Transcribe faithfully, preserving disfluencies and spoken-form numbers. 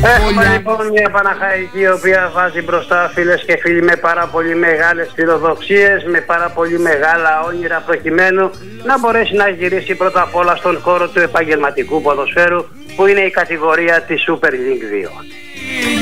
Έχουμε λοιπόν μια Παναχαϊκή η οποία βάζει μπροστά, φίλες και φίλοι, με πάρα πολύ μεγάλες φιλοδοξίες, με πάρα πολύ μεγάλα όνειρα, προκειμένου να μπορέσει να γυρίσει πρώτα απ' όλα στον χώρο του επαγγελματικού ποδοσφαίρου, που είναι η κατηγορία της Super League δύο.